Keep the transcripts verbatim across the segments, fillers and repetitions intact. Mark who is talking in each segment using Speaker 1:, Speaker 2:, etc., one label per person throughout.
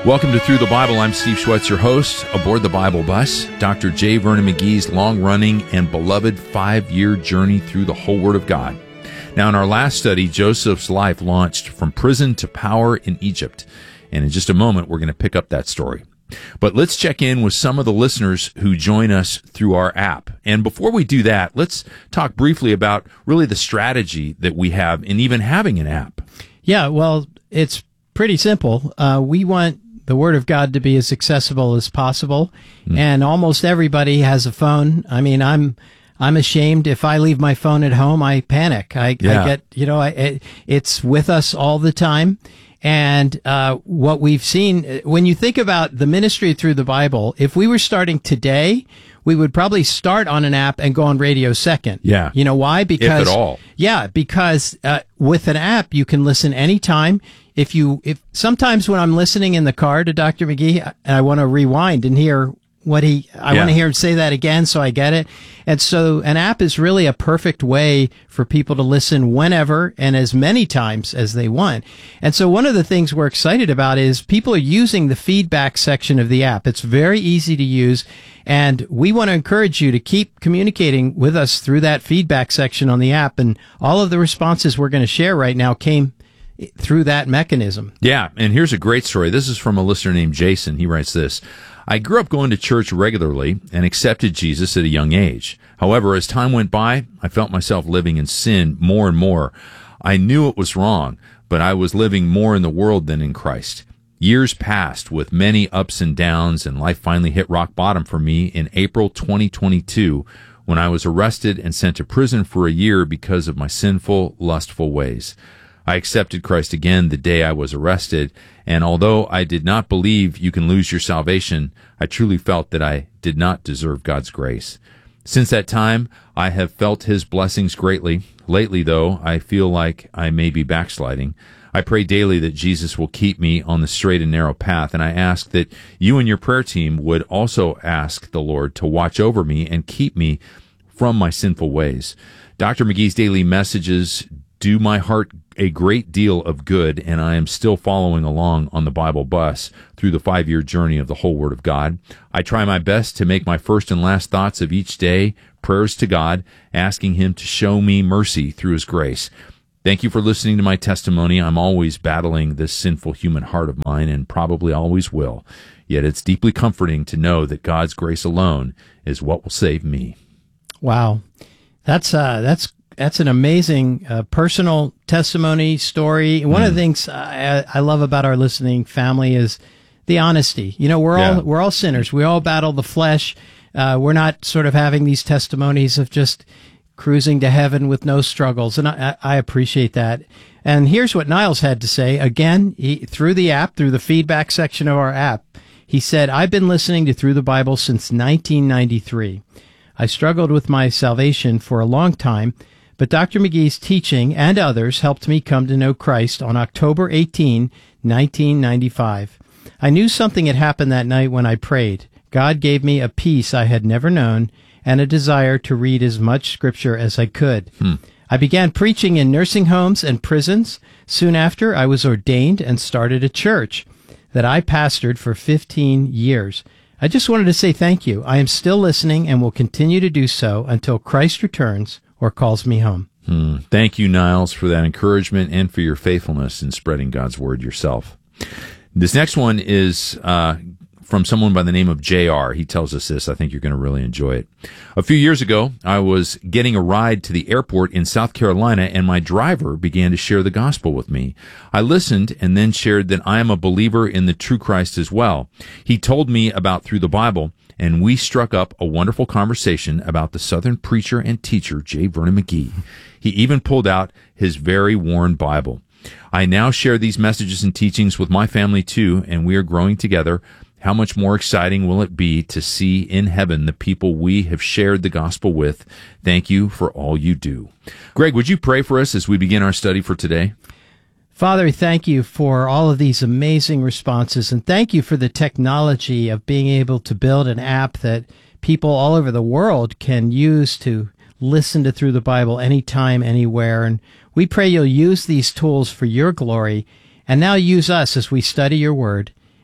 Speaker 1: Welcome to Through the Bible. I'm Steve Schwetz, your host. Aboard the Bible bus, Doctor J. Vernon McGee's long-running and beloved five-year journey through the whole Word of God. Now, in our last study, Joseph's life launched from prison to power in Egypt. And in just a moment, we're going to pick up that story. But let's check in with some of the listeners who join us through our app. And before we do that, let's talk briefly about really the strategy that we have in even having an app.
Speaker 2: Yeah, well, it's pretty simple. Uh, we want the Word of God to be as accessible as possible, mm. and almost everybody has a phone. I mean, I'm I'm ashamed if I leave my phone at home, I panic. I,
Speaker 1: yeah.
Speaker 2: I get, you know, I, it, it's with us all the time. And uh, what we've seen, when you think about the ministry through the Bible, if we were starting today, we would probably start on an app and go on radio second.
Speaker 1: Yeah.
Speaker 2: You know why? Because
Speaker 1: if at all.
Speaker 2: Yeah, because uh, with an app you can listen anytime. If you, if sometimes when I'm listening in the car to Doctor McGee, and I want to rewind and hear what he, I
Speaker 1: yeah.
Speaker 2: want to hear him say that again so I get it. And so an app is really a perfect way for people to listen whenever and as many times as they want. And so one of the things we're excited about is people are using the feedback section of the app. It's very easy to use. And we want to encourage you to keep communicating with us through that feedback section on the app. And all of the responses we're going to share right now came through that mechanism.
Speaker 1: Yeah, and here's a great story. This is from a listener named Jason. He writes this: I grew up going to church regularly and accepted Jesus at a young age. However, as time went by, I felt myself living in sin more and more. I knew it was wrong, but I was living more in the world than in Christ. Years passed with many ups and downs, and life finally hit rock bottom for me in April twenty twenty-two when I was arrested and sent to prison for a year because of my sinful, lustful ways. I accepted Christ again the day I was arrested, and although I did not believe you can lose your salvation, I truly felt that I did not deserve God's grace. Since that time, I have felt His blessings greatly. Lately, though, I feel like I may be backsliding. I pray daily that Jesus will keep me on the straight and narrow path, and I ask that you and your prayer team would also ask the Lord to watch over me and keep me from my sinful ways. Doctor McGee's daily messages do my heart a great deal of good, and I am still following along on the Bible bus through the five-year journey of the whole Word of God. I try my best to make my first and last thoughts of each day prayers to God, asking Him to show me mercy through His grace. Thank you for listening to my testimony. I'm always battling this sinful human heart of mine, and probably always will. Yet it's deeply comforting to know that God's grace alone is what will save me.
Speaker 2: Wow. That's, uh, that's, That's an amazing uh, personal testimony story. One mm. of the things I, I love about our listening family is the honesty. You know, we're
Speaker 1: yeah.
Speaker 2: all we're all sinners. We all battle the flesh. Uh, we're not sort of having these testimonies of just cruising to heaven with no struggles, and I, I appreciate that. And here's what Niles had to say. Again, he, through the app, through the feedback section of our app, he said, "I've been listening to Through the Bible since nineteen ninety-three. I struggled with my salvation for a long time, but Doctor McGee's teaching and others helped me come to know Christ on October eighteenth, nineteen ninety-five. I knew something had happened that night when I prayed. God gave me a peace I had never known and a desire to read as much Scripture as I could. Hmm. I began preaching in nursing homes and prisons. Soon after, I was ordained and started a church that I pastored for fifteen years. I just wanted to say thank you. I am still listening and will continue to do so until Christ returns or calls me home."
Speaker 1: Hmm. Thank you, Niles, for that encouragement and for your faithfulness in spreading God's Word yourself. This next one is uh, from someone by the name of J R. He tells us this. I think you're going to really enjoy it. A few years ago, I was getting a ride to the airport in South Carolina, and my driver began to share the gospel with me. I listened and then shared that I am a believer in the true Christ as well. He told me about Through the Bible, and we struck up a wonderful conversation about the Southern preacher and teacher, J. Vernon McGee. He even pulled out his very worn Bible. I now share these messages and teachings with my family too, and we are growing together. How much more exciting will it be to see in heaven the people we have shared the gospel with? Thank you for all you do. Greg, would you pray for us as we begin our study for today?
Speaker 2: Father, thank you for all of these amazing responses, and thank you for the technology of being able to build an app that people all over the world can use to listen to Through the Bible anytime, anywhere. And we pray you'll use these tools for your glory, and now use us as we study your word.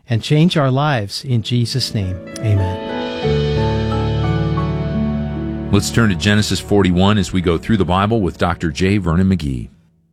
Speaker 2: and change our lives. In Jesus' name, amen.
Speaker 1: Let's turn to Genesis forty-one as we go through the Bible with Doctor J. Vernon McGee.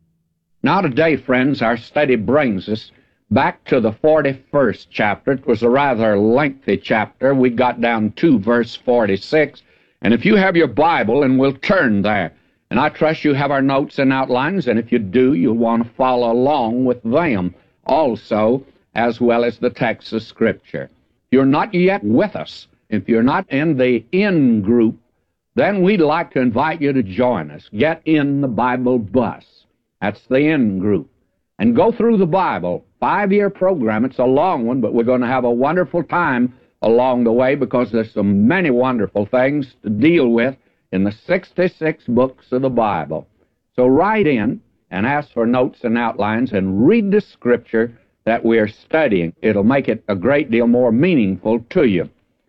Speaker 3: Now today, friends, our study brings us back to the forty-first chapter. It was a rather lengthy chapter. We got down to verse forty-six. And if you have your Bible, and we'll turn there. And I trust you have our notes and outlines, and if you do, you'll want to follow along with them also, as well as the text of Scripture. If you're not yet with us, if you're not in the in group, then we'd like to invite you to join us. Get in the Bible bus. That's the in group. And go through the Bible. Five-year program. It's a long one, but we're going to have a wonderful time along the way because there's so many wonderful things to deal with in the sixty-six books of the Bible. So write in and ask for notes and outlines and read the Scripture that we're studying. It'll make it a great deal more meaningful to you.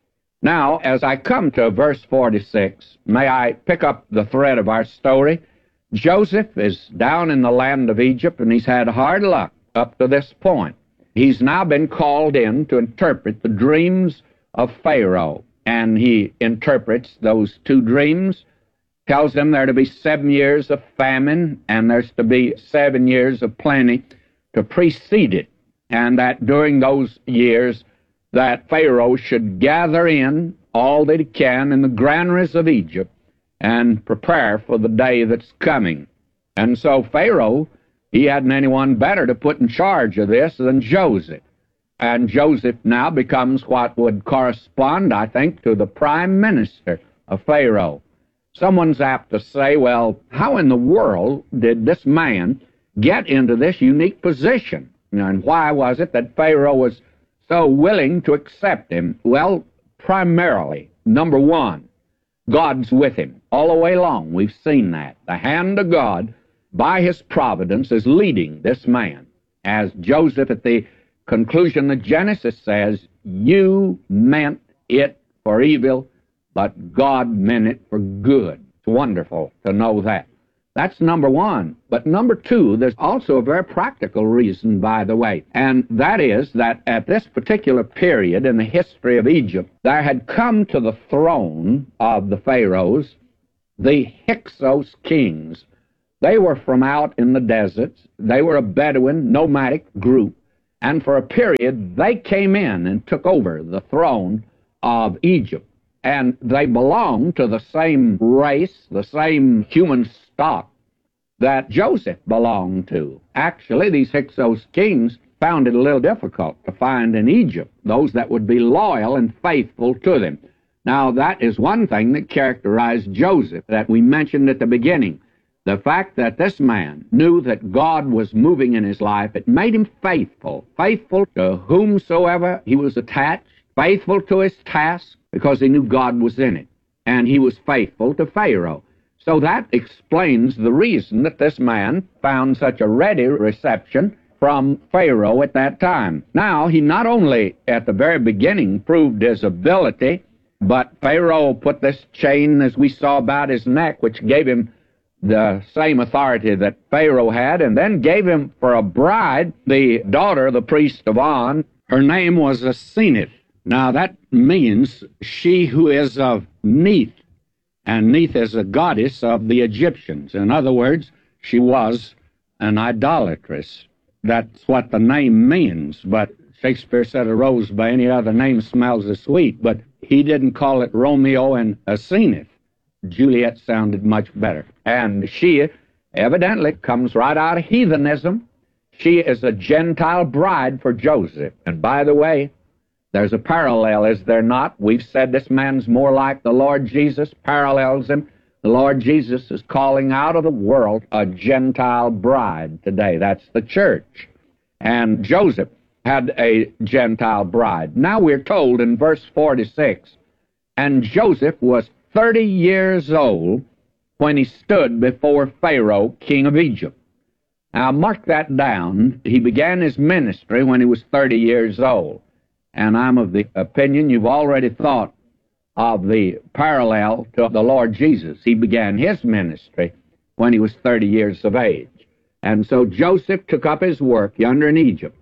Speaker 3: Now, as I come to verse forty-six, may I pick up the thread of our story? Joseph is down in the land of Egypt, and he's had hard luck up to this point. He's now been called in to interpret the dreams of Pharaoh, and he interprets those two dreams, tells them there to be seven years of famine, and there's to be seven years of plenty to precede it, and that during those years that Pharaoh should gather in all that he can in the granaries of Egypt and prepare for the day that's coming. And so Pharaoh, he hadn't anyone better to put in charge of this than Joseph. And Joseph now becomes what would correspond, I think, to the prime minister of Pharaoh. Someone's apt to say, well, how in the world did this man get into this unique position? And why was it that Pharaoh was so willing to accept him? Well, primarily, number one, God's with him all the way along. We've seen that. The hand of God, by his providence, is leading this man. As Joseph at the conclusion of Genesis says, you meant it for evil, but God meant it for good. It's wonderful to know that. That's number one. But number two, there's also a very practical reason, by the way, and that is that at this particular period in the history of Egypt, there had come to the throne of the pharaohs the Hyksos kings. They were from out in the deserts. They were a Bedouin, nomadic group, and for a period they came in and took over the throne of Egypt. And they belonged to the same race, the same human stock that Joseph belonged to. Actually, these Hyksos kings found it a little difficult to find in Egypt those that would be loyal and faithful to them. Now, that is one thing that characterized Joseph that we mentioned at the beginning. The fact that this man knew that God was moving in his life, it made him faithful, faithful to whomsoever he was attached, faithful to his task, because he knew God was in it, and he was faithful to Pharaoh. So that explains the reason that this man found such a ready reception from Pharaoh at that time. Now, he not only at the very beginning proved his ability, but Pharaoh put this chain, as we saw, about his neck, which gave him the same authority that Pharaoh had, and then gave him for a bride the daughter of the priest of On. Her name was Asenath. Now, that means she who is of Neith, and Neith is a goddess of the Egyptians. In other words, she was an idolatress. That's what the name means, but Shakespeare said a rose by any other name smells as sweet, but he didn't call it Romeo and Asenath. Juliet sounded much better. And she evidently comes right out of heathenism. She is a Gentile bride for Joseph. And by the way, there's a parallel, is there not? We've said this man's more like the Lord Jesus, parallels him. The Lord Jesus is calling out of the world a Gentile bride today. That's the church. And Joseph had a Gentile bride. Now we're told in verse forty-six, and Joseph was thirty years old when he stood before Pharaoh, king of Egypt. Now mark that down. He began his ministry when he was thirty years old. And I'm of the opinion you've already thought of the parallel to the Lord Jesus. He began his ministry when he was thirty years of age. And so Joseph took up his work yonder in Egypt.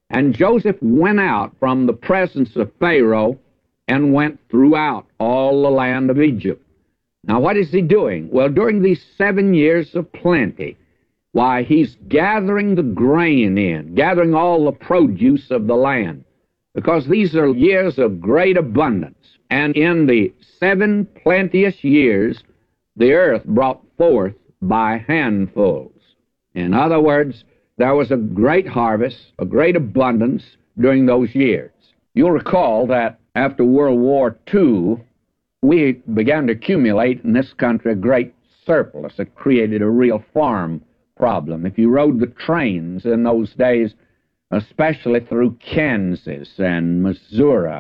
Speaker 3: And Joseph went out from the presence of Pharaoh and went throughout all the land of Egypt. Now, what is he doing? Well, during these seven years of plenty, why, he's gathering the grain in, gathering all the produce of the land, because these are years of great abundance. And in the seven plenteous years, the earth brought forth by handfuls. In other words, there was a great harvest, a great abundance during those years. You'll recall that after World War Two, we began to accumulate in this country a great surplus that created a real farm problem. If you rode the trains in those days, especially through Kansas and Missouri,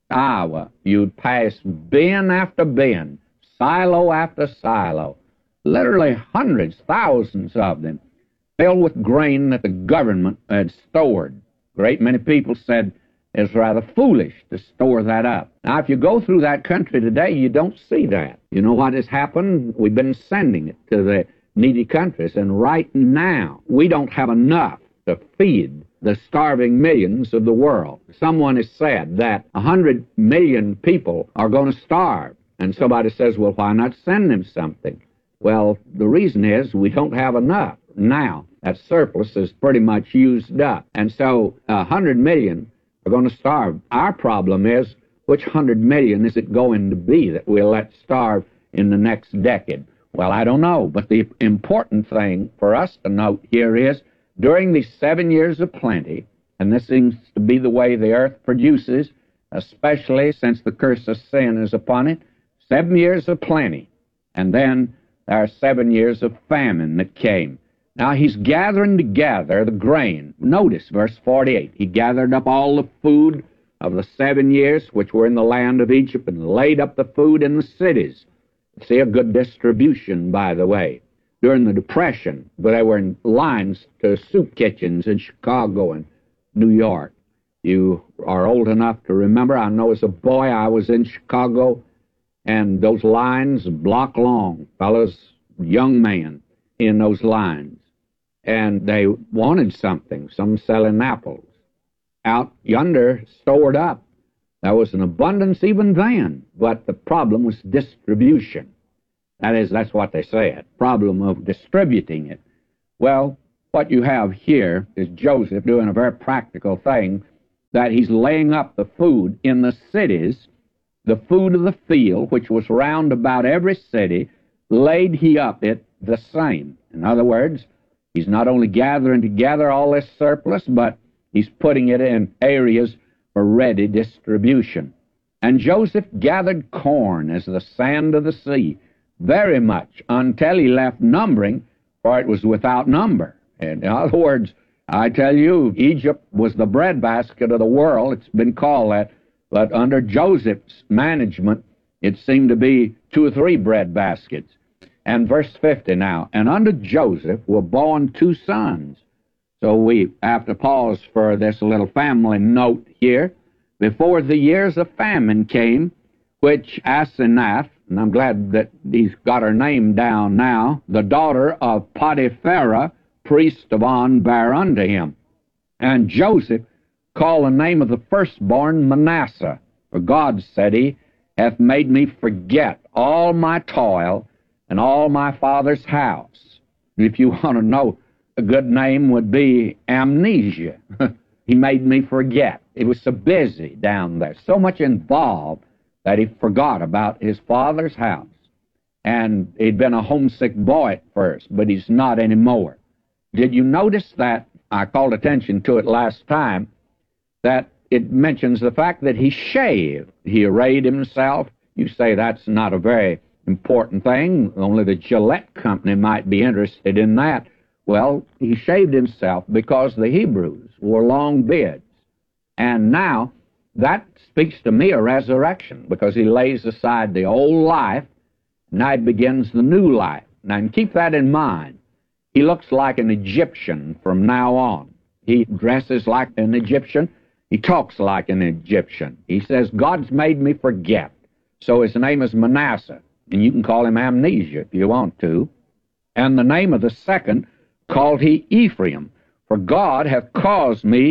Speaker 3: Iowa, you'd pass bin after bin, silo after silo, literally hundreds, thousands of them, filled with grain that the government had stored. A great many people said it's rather foolish to store that up. Now, if you go through that country today, you don't see that. You know what has happened? We've been sending it to the needy countries, and right now, we don't have enough to feed the starving millions of the world. Someone has said that one hundred million people are going to starve, and somebody says, well, why not send them something? Well, the reason is we don't have enough. Now, that surplus is pretty much used up, and so one hundred million are going to starve. Our problem is, which one hundred million is it going to be that we'll let starve in the next decade? Well, I don't know, but the important thing for us to note here is, during these seven years of plenty, and this seems to be the way the earth produces, especially since the curse of sin is upon it, seven years of plenty, and then there are seven years of famine that came. Now, he's gathering together the grain. Notice verse forty-eight. He gathered up all the food of the seven years which were in the land of Egypt and laid up the food in the cities. See, a good distribution, by the way. During the Depression, but they were in lines to soup kitchens in Chicago and New York. You are old enough to remember, I know as a boy I was in Chicago, and those lines, block long, fellows, young men in those lines. And they wanted something, some selling apples. Out yonder, stored up. There was an abundance even then, but the problem was distribution. That is, that's what they said, problem of distributing it. Well, what you have here is Joseph doing a very practical thing, that he's laying up the food in the cities, the food of the field, which was round about every city, laid he up it the same. In other words, he's not only gathering together all this surplus, but he's putting it in areas for ready distribution. And Joseph gathered corn as the sand of the sea, very much, until he left numbering, for it was without number. In other words, I tell you, Egypt was the breadbasket of the world. It's been called that. But under Joseph's management, it seemed to be two or three breadbaskets. And verse fifty now, and unto Joseph were born two sons. So we have to pause for this little family note here. Before the years of famine came, which Asenath, and I'm glad that he's got her name down now, the daughter of Potipharah, priest of On, bare unto him. And Joseph called the name of the firstborn Manasseh, for God, said he, hath made me forget all my toil and all my father's house. If you want to know, a good name would be amnesia. He made me forget. It was so busy down there, so much involved, that he forgot about his father's house. And he'd been a homesick boy at first, but he's not anymore. Did you notice that? I called attention to it last time, that it mentions the fact that he shaved. He arrayed himself. You say that's not a very important thing. Only the Gillette Company might be interested in that. Well, he shaved himself because the Hebrews wore long beards. And now, that speaks to me of resurrection, because he lays aside the old life, and now he begins the new life. Now, and keep that in mind. He looks like an Egyptian from now on. He dresses like an Egyptian. He talks like an Egyptian. He says, God's made me forget. So his name is Manasseh, and you can call him Amnesia if you want to. And the name of the second called he Ephraim, for God hath caused me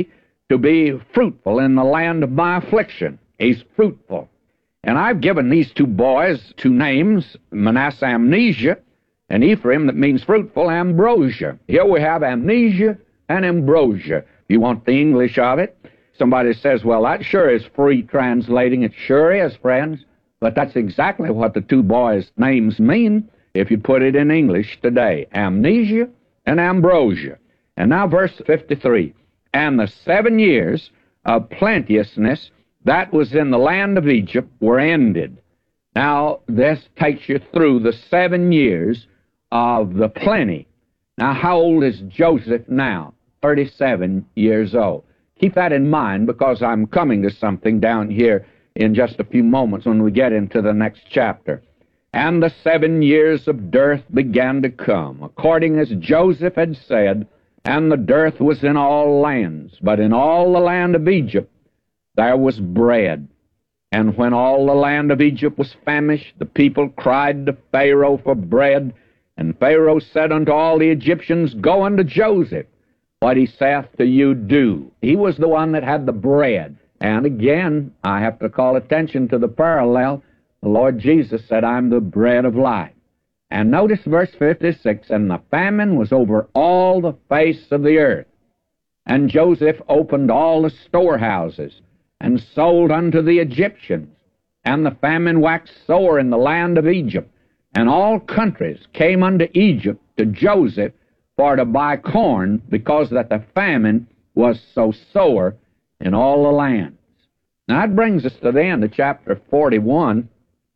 Speaker 3: to be fruitful in the land of my affliction. He's fruitful. And I've given these two boys two names, Manasseh Amnesia, and Ephraim, that means fruitful, Ambrosia. Here we have amnesia and ambrosia. You want the English of it? Somebody says, well, that sure is free translating. It sure is, friends. But that's exactly what the two boys' names mean if you put it in English today. Amnesia and ambrosia. And now verse fifty-three. And the seven years of plenteousness that was in the land of Egypt were ended. Now, this takes you through the seven years of the plenty. Now, how old is Joseph now? thirty-seven years old. Keep that in mind, because I'm coming to something down here in just a few moments when we get into the next chapter. And the seven years of dearth began to come, according as Joseph had said, and the dearth was in all lands, but in all the land of Egypt there was bread. And when all the land of Egypt was famished, the people cried to Pharaoh for bread. And Pharaoh said unto all the Egyptians, Go unto Joseph, what he saith to you do. He was the one that had the bread. And again, I have to call attention to the parallel. The Lord Jesus said, I'm the bread of life. And notice verse fifty-six, And the famine was over all the face of the earth. And Joseph opened all the storehouses, and sold unto the Egyptians. And the famine waxed sore in the land of Egypt. And all countries came unto Egypt to Joseph for to buy corn, because that the famine was so sore in all the lands. Now that brings us to the end of chapter forty-one.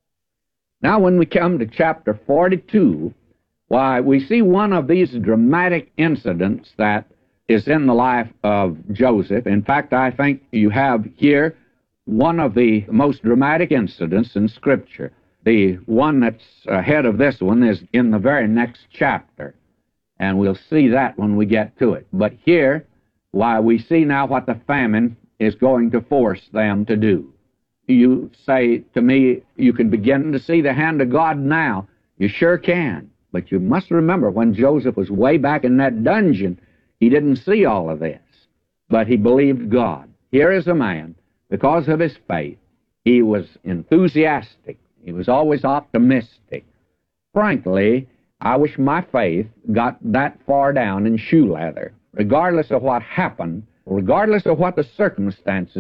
Speaker 3: Now when we come to chapter forty-two, why, we see one of these dramatic incidents that is in the life of Joseph. In fact, I think you have here one of the most dramatic incidents in Scripture. The one that's ahead of this one is in the very next chapter, and we'll see that when we get to it. But here, why, we see now what the famine is going to force them to do. You say to me, you can begin to see the hand of God now. You sure can. But you must remember, when Joseph was way back in that dungeon, he didn't see all of this, but he believed God. Here is a man, because of his faith, he was enthusiastic. He was always optimistic. Frankly, I wish my faith got that far down in shoe leather. Regardless of what happened, regardless of what the circumstances